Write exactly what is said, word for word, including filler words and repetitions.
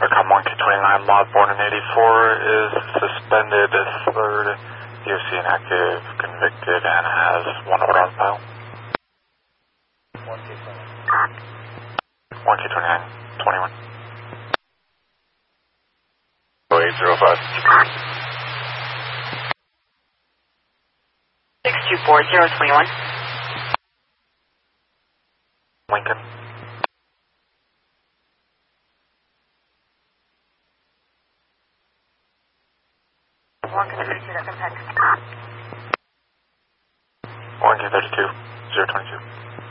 Recom one K twenty-nine, mod born in eighty-four, is suspended as third, D O C inactive, convicted, and has one order on file. one K twenty-nine. one K twenty-nine, twenty-one. oh eight zero five. six two four zero two one. Lincoln. one K thirty-two, that's impact. one K thirty-two, zero twenty-two.